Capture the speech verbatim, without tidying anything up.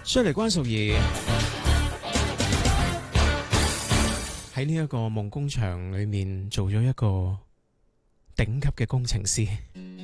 出嚟關淑怡喺呢一個夢工場裏面做咗一個頂級嘅工程師。